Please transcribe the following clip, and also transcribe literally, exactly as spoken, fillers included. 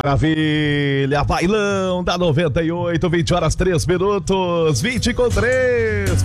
Maravilha, bailão da noventa e oito, vinte horas três minutos, vinte com três.